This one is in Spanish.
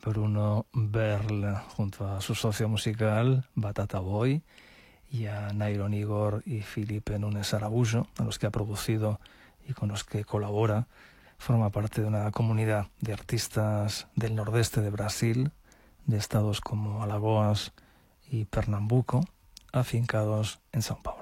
Bruno Berl junto a su socio musical Batata Boy y a Nairon Igor y Felipe Nunes Araújo, a los que ha producido y con los que colabora. Forma parte de una comunidad de artistas del nordeste de Brasil, de estados como Alagoas y Pernambuco, afincados en São Paulo.